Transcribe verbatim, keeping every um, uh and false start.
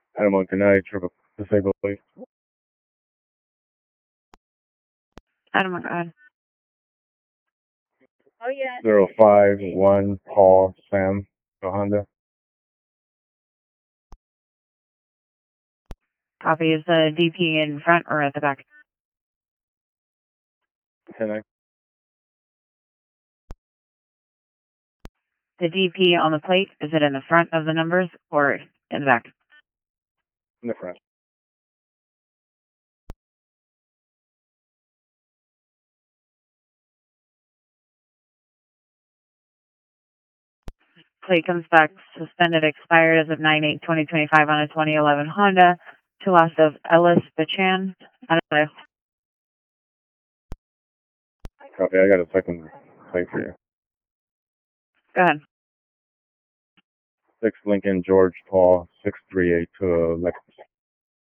Adam on Canal, triple disabled, please. Adam, go ahead. Oh, yeah. Zero five one Paul Sam, the Honda. Copy. Is the D P in front or at the back? ten nine. The D P on the plate, is it in the front of the numbers or in the back? In the front. Plate comes back suspended, expired as of nine eight twenty twenty-five on a twenty eleven Honda to loss of Ellis Bachan. Copy, I got a second plate for you. Go ahead. Six Lincoln George Paul six three eight two Lexington.